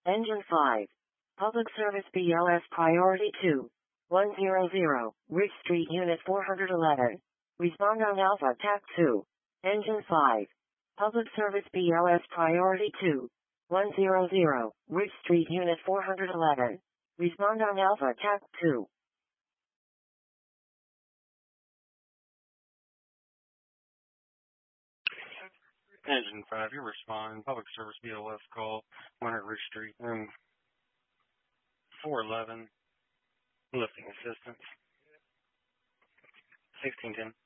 Engine 5. Public Service BLS Priority 2. 100, Ridge Street Unit 411. Respond on Alpha TAC 2. Engine 5. Public Service BLS Priority 2. 100, Ridge Street Unit 411. Respond on Alpha TAC 2. Engine 5, you respond. Public Service BLS call, 100 Ridge Street, room 411. Lifting assistance. 1610.